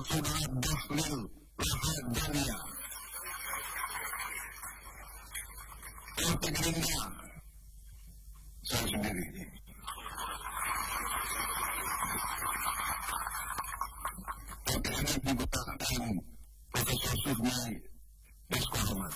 Saudara Bahlil Lahadalia. Partai Gerindra, saya sendiri. Partai ini dibuka dengan Profesor Sufmi Dasko.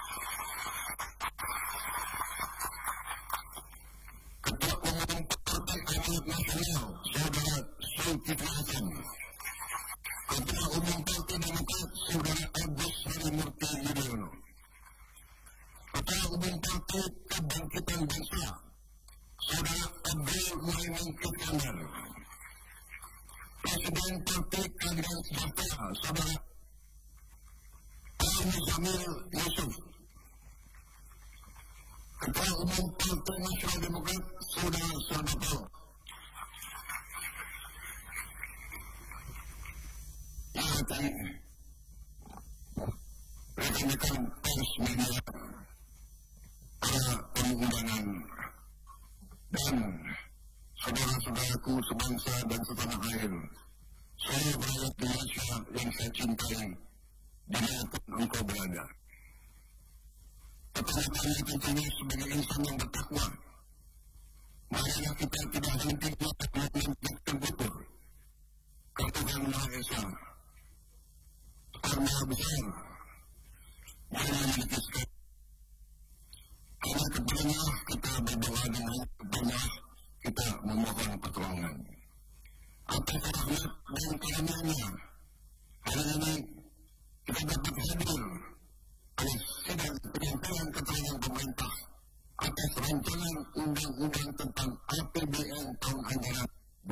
Ketua Umum Partai Amanat Nasional, Saudara Zulkifli Hasan. Ketua Umum Partai Demokrat, Saudara Agus Harimurti Yudhoyono. Ketua Umum Partai Kebangkitan Bangsa, Saudara Abdul Muhaimin Iskandar. Presiden Partai Keadilan Sejahtera, Saudara Al-Muzamil Yusuf. Ketua Umum Partai Nasional Demokrat, Saudara Sarbato. Ya, tadi rekan-rekan pers media, para pengundangan, dan saudara-saudaraku sebangsa dan setanah air, saya rakyat Indonesia yang saya cintai, dimanapun engkau berada. Pertama-tama tentunya sebagai insan yang bertakwa, marilah kita tidak henti memanjatkan syukur kepada Tuhan Maha Esa, Tuhan Maha Besar, yang memiliki segala. Karena kepadanya kita berdoa dan kepadanya kita memohon pertolongan. Atas rahmat dan karunia-Nya, hari ini kita dapat hadir atas sidang penyampaian keterangan pemerintah atas rancangan undang-undang tentang APBN tahun anggaran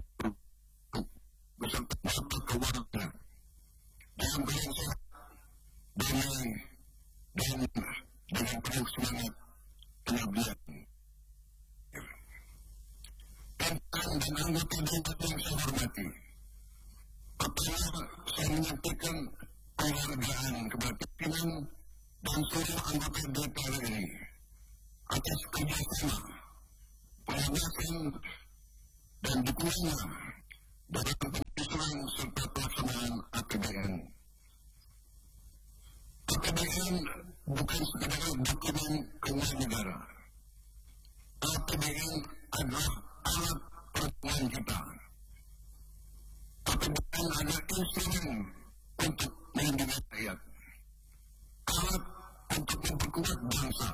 beserta nota keuangan dalam keadaan sehat, damai, dan dengan penuh semangat pengabdian. Pimpinan dan anggota dewan yang saya hormati, pertama saya menyampaikan penghargaan kepada pimpinan dan seluruh anggota DPR ini atas kerjasama, pengawasan, dan dukungannya dalam penyusunan serta pelaksanaan APBN. APBN bukan sekadar dokumen keuangan negara. APBN adalah alat pertahanan kita. APBN adalah instrumen untuk melindungi rakyat, alat untuk memperkuat bangsa,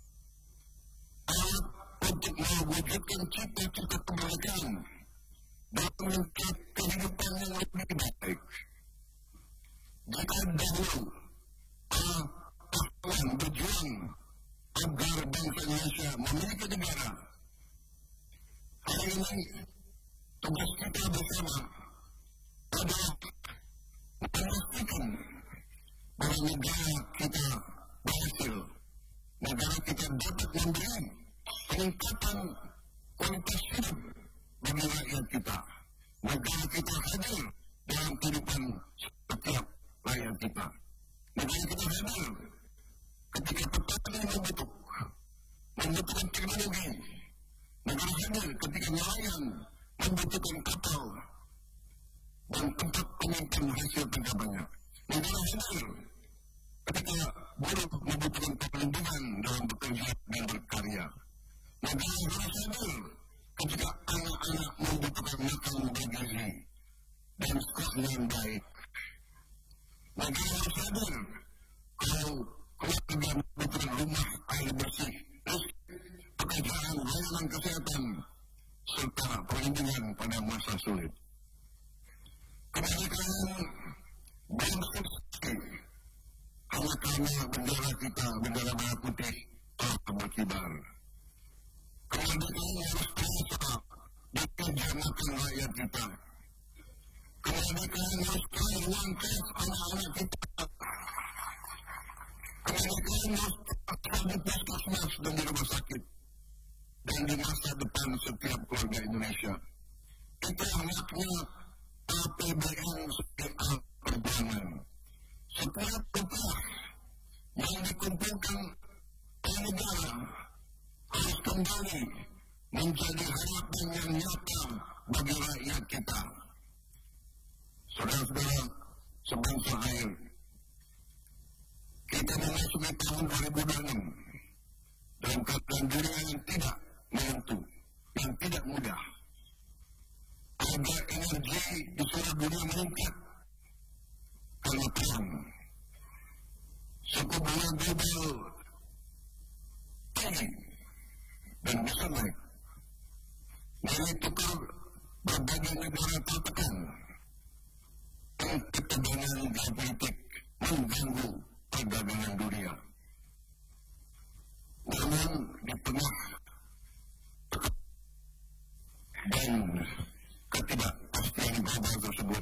alat untuk mewujudkan cita-cita kemerdekaan dan mencapai kehidupan yang lebih baik. Jika dahulu para pahlawan berjuang agar bangsa Indonesia memiliki negara, hari ini tugas kita bersama adalah memastikan bahwa negara kita berhasil, negara kita dapat memberi peningkatan kualitas hidup bagi rakyat kita, negara kita hadir dalam kehidupan setiap rakyat kita, negara kita hadir ketika petani membutuhkan teknologi, negara hadir ketika nelayan membutuhkan kapal dan tempat penyimpan hasil tangkapannya, negara hadir ketika buruh membutuhkan perlindungan dalam bekerja dan berkarya, negara harus hadir ketika anak-anak membutuhkan makan bergizi dan sekolah yang baik, negara harus hadir kalau keluarga membutuhkan rumah, air bersih, pekerjaan, layanan kesehatan, serta perlindungan pada masa sulit. Kemerdekaan belum selesai hanya karena bendera kita, bendera merah putih, telah berkibar. Kemerdekaan harus terasa dikerjamakan rakyat kita. Kemerdekaan harus kaya uang kas anak-anak kita. Kemerdekaan harus terasa di puskesmas dan di rumah sakit dan di masa depan setiap keluarga Indonesia. Itu anaknya APBN sebagai alat perjuangan. Setiap upah yang dikumpulkan oleh negara harus kembali menjadi harapan yang nyata bagi rakyat kita. Saudara-saudara, sebangsa air. Kita memasuki tahun 2026 dalam keadaan dunia yang tidak menentu, yang tidak mudah. Harga energi di seluruh dunia meningkat karena perang. Suku bunga global tinggi dan bisa naik. Nilai tukar berbagai negara tertekan dan ketegangan geopolitik mengganggu perdagangan dunia. Namun di tengah dan ketidakpastian global tersebut,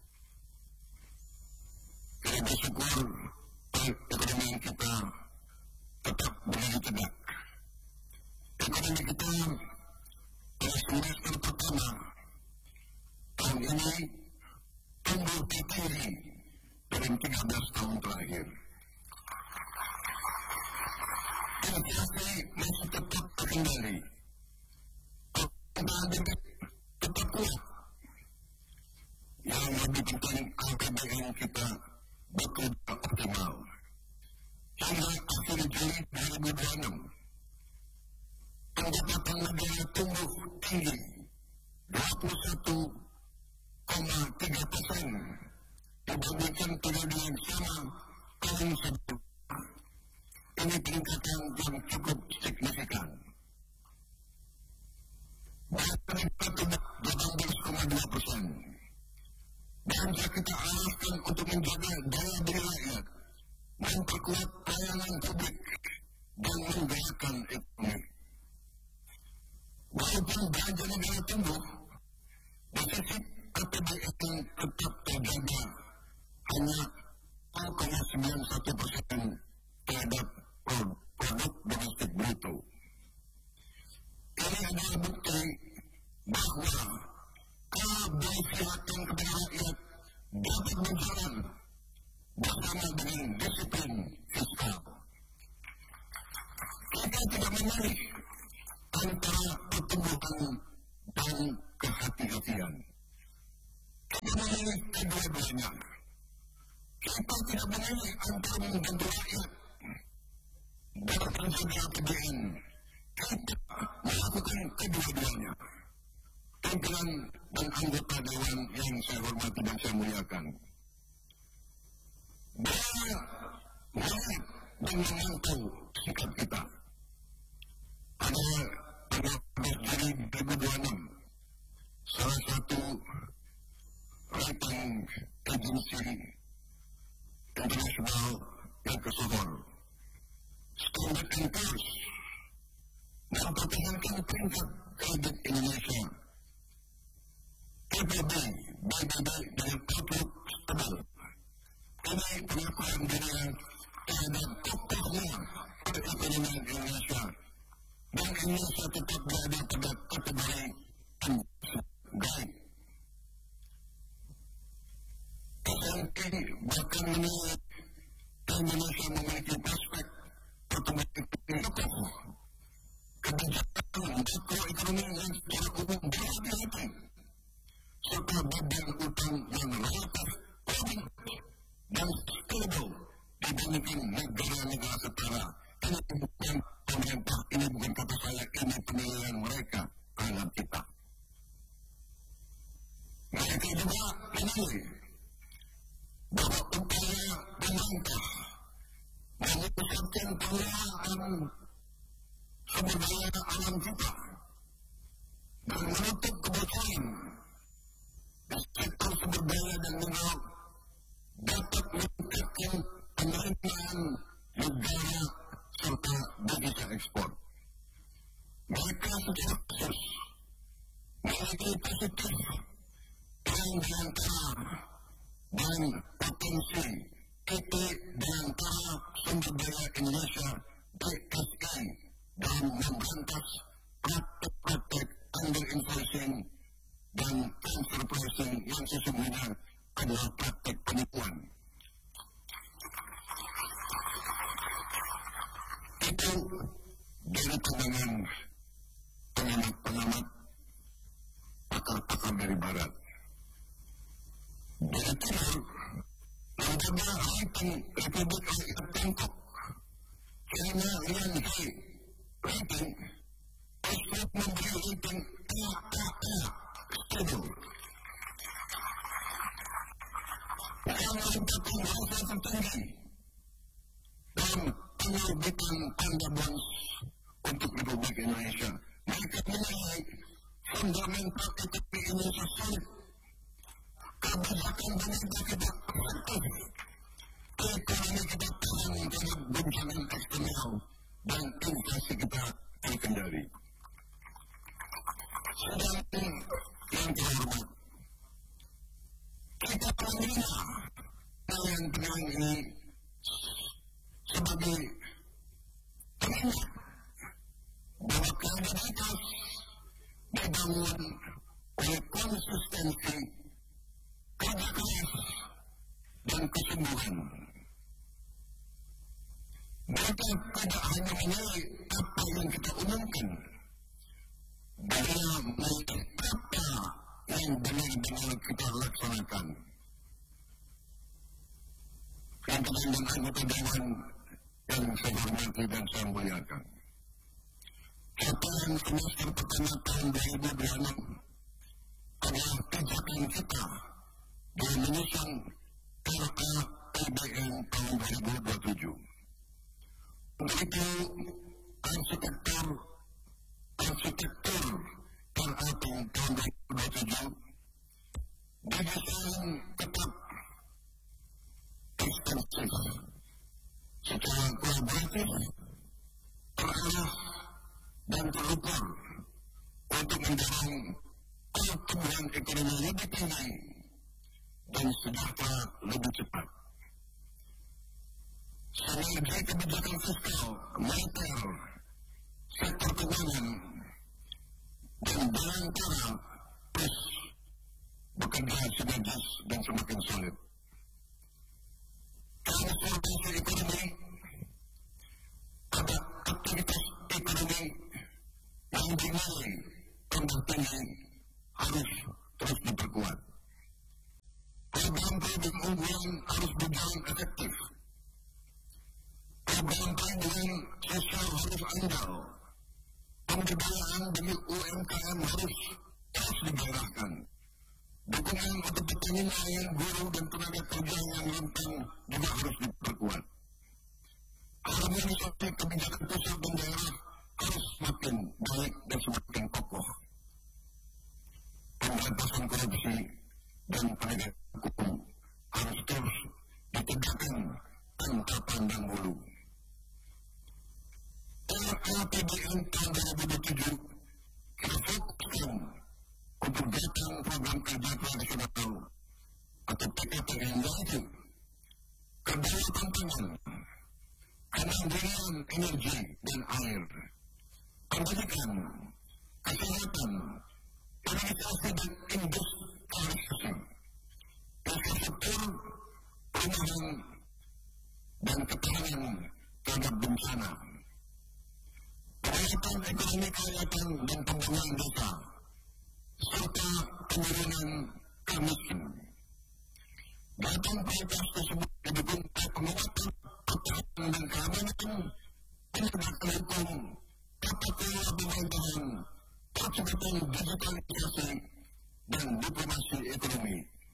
kita bersyukur ekonomi kita tetap berdiri tegak. Ekonomi kita pada semester pertama tahun ini tumbuh tertinggi dalam 13 tahun terakhir. Inflasi masih tetap terkendali. Pertumbuhan tetap kuat. Yang lebih penting, APBN kita bekerja optimal. Hingga akhir Juli 2026, pendapatan negara tumbuh tinggi 21,3% dibandingkan periode yang sama tahun sebelumnya. Ini peningkatan yang cukup signifikan. Bahkan tumbuh 18,2%. Belanja kita arahkan untuk menjaga daya beli rakyat, memperkuat pelayanan publik, dan menggerakkan ekonomi. Walaupun belanja negara tumbuh, defisit APBN tetap terjaga hanya 0,91% terhadap produk domestik bruto. Ini adalah bukti bahwa keberpihakan kepada rakyat dapat berjalan bersama dengan disiplin fiskal. Kita tidak memilih antara pertumbuhan dan kehati-hatian. Kita memilih kedua-duanya. Kita tidak memilih antara membantu rakyat dan menjaga APBN. Kita melakukan kedua-duanya. Pimpinan dan anggota dewan yang saya hormati dan saya muliakan, dia melihat dan memantau sikap kita. Pada 15 Juli 2026, salah satu rating agensi internasional yang tersohor, Standard & Poor's, mempertahankan peringkat kredit Indonesia BBB dengan outlook stabil. Ini pengakuan dunia terhadap kokohnya perekonomian Indonesia, dan Indonesia tetap berada pada kategori baik. S&P bahkan menilai Indonesia memiliki prospek pertumbuhan ekonomi kokoh. Kebijakan makroekonomi yang secara umum berhati-hati, serta beban utang yang relatif dan stabil dibandingkan negara-negara setara. Ini bukan pemerintah, ini bukan kata saya, ini penilaian mereka terhadap kita. Mereka juga menilai bahwa upaya pemerintah menyebabkan pengelolaan sumber daya alam kita dan menutup kebocoran di sektor sumber daya dan mineral dapat meningkatkan penerimaan negara serta devisa ekspor. Mereka secara khusus menilai positif peran diantara dan potensi PT diantara sumber daya Indonesia DSI dalam memberantas praktek-praktek underinvoicing dan transfer pricing yang sesungguhnya adalah praktek penipuan. Itu dari pandangan pengamat-pengamat pakar-pakar dari Barat. Dari timur, lembaga rating Republik Rakyat Tiongkok, China Lianhe Rating, tersebut memberi rating AAA stable. Yang merupakan rasa tertinggi dalam penerbitan tanda bonds untuk Republik Indonesia. Mereka menilai fundamental ekonomi Indonesia solid, kebijakan pemerintah kita efektif, ekonomi kita tahan terhadap bencana eksternal, dan inflasi kita terkendali. Sedangkan yang terhormat, kita menerima pilihan ini sebagai pengingat bahwa kredibilitas dibangun oleh konsistensi, kerja keras, dan kesungguhan. Mereka tidak hanya menilai apa yang kita umumkan, mereka melihat apa yang benar-benar kita laksanakan. Pimpinan dan anggota Dewan yang saya hormati dan saya muliakan, capaian semester pertama tahun 2026 adalah pijakan kita dalam menyusun RAPBN tahun 2027. Untuk itu, arsitektur RAP tahun 2027 didesain tetap ekstensif, secara kolaboratif, terarah, dan terukur untuk mendorong pertumbuhan ekonomi lebih tinggi dan sejahtera lebih cepat. Sinergi kebijakan fiskal, moneter, sektor keuangan, dan bayangkara terus bekerja sinergis dan semakin solid. Transformasi ekonomi pada aktivitas ekonomi yang dinilai tambah tinggi harus terus diperkuat. Program-program unggulan harus berjalan efektif. Program perlindungan sosial harus andal. Pemberdayaan bagi UMKM harus terus digairahkan. Dukungan untuk petani nelayan, guru, dan tenaga kerja yang rentan juga harus diperkuat. Harmonisasi kebijakan pusat dan daerah harus semakin baik dan semakin kokoh. Pemberantasan korupsi dan penegakan hukum harus terus ditegakkan tanpa pandang bulu. RAPBN tahun 2027 kita fokuskan untuk datang program kerja tradisional atau PKPN, yaitu kedaulatan pangan, kemandirian energi dan air, pendidikan, kesehatan, organisasi dan industrialisasi, infrastruktur, perumahan, dan ketahanan terhadap bencana, peningkatan ekonomi kerakyatan dan pembangunan desa, serta penurunan kemiskinan. Dalam prioritas tersebut didukung penguatan pertahanan dan keamanan, penegakan hukum, tata kelola pemerintahan, percepatan digitalisasi, dan diplomasi ekonomi.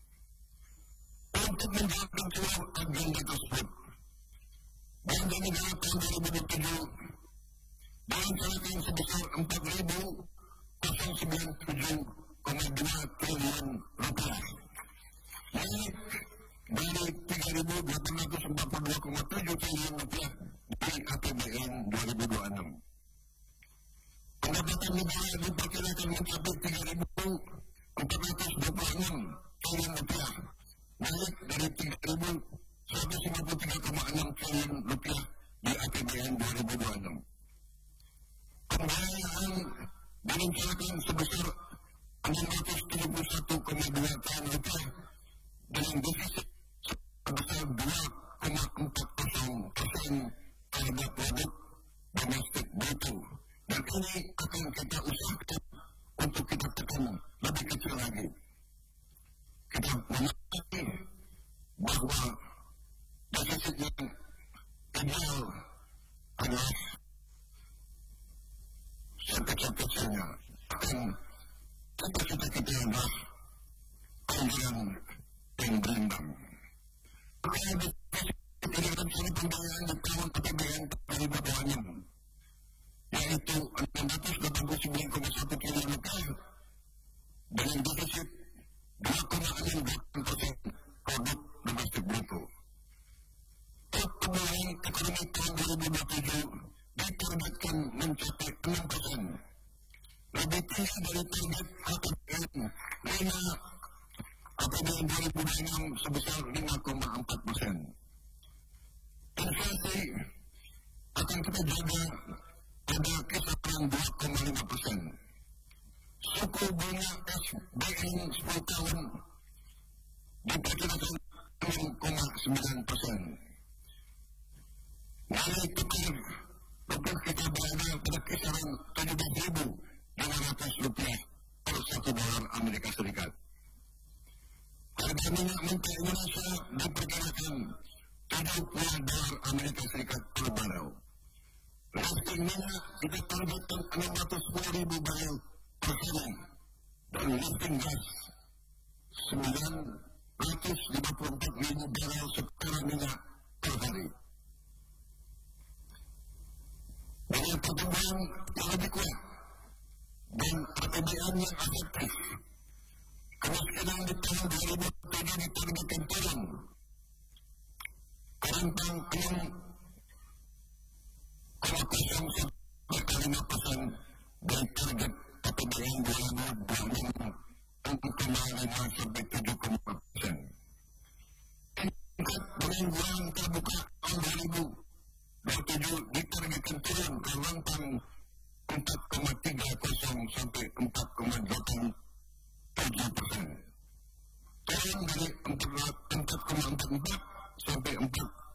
Untuk menjalankan seluruh agenda tersebut, Belanja Negara tahun 2027 direncanakan sebesar 4.097,2 triliun rupiah, naik dari 3.842,7 triliun rupiah dari APBN 2026. Pendapatan negara diperkirakan mencapai 3.426 triliun rupiah, naik dari 3.153,6 triliun rupiah di APBN 2026. Pembiayaan direncanakan sebesar 671,2 triliun rupiah dengan defisit sebesar 2,40% terhadap produk domestik bruto, dan ini akan kita usahakan untuk kita tekan lebih kecil lagi. Kita memahami bahwa defisit yang ideal adalah sekecil-kecilnya. Dan cita-cita kita adalah anggaran yang berimbang. Maka defisit tidak rencana pembayaran di tahun APBN 2026, yaitu 689,1 triliun rupiah dengan defisit 2,68% produk domestik bruto. Pertumbuhan ekonomi tahun 2027 ditargetkan mencapai 6%, lebih tinggi dari target APBN 2026 sebesar 5,4%. Inflasi akan kita jaga pada kisaran 2,5%. Suku bunga SBN 10 tahun diperkirakan 6,9%. Nilai tukar rupiah kita berada pada kisaran 17.500 rupiah per $1 Amerika Serikat. Harga minyak mentah Indonesia diperkirakan $70 Amerika Serikat per barel. Lifting minyak kita targetkan 610.000 barel per hari, dan lifting gas 954.000 barel setara minyak per hari. Dengan pertumbuhan yang lebih kuat dan APBN yang efektif, kemiskinan di tahun 2007 ditargetkan turun ke rentang 6,05% dari target APBN 2026 6,5-7,4%. Tingkat pengangguran terbuka tahun 2027 ditargetkan turun ke rentang 4,30-4,87%. Turun dari 4,44 sampai 4,30%.